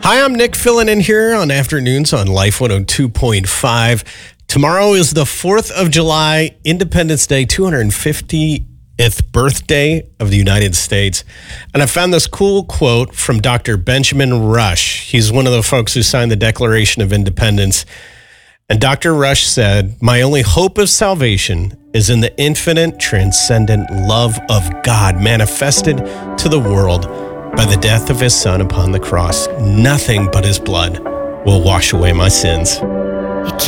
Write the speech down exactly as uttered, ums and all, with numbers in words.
Hi, I'm Nick filling in here on afternoons on Life one oh two point five. Tomorrow is the fourth of July, Independence Day, two hundred fiftieth birthday of the United States. And I found this cool quote from Doctor Benjamin Rush. He's one of the folks who signed the Declaration of Independence. And Doctor Rush said, "My only hope of salvation is in the infinite, transcendent love of God manifested to the world by the death of his son upon the cross. Nothing but his blood will wash away my sins."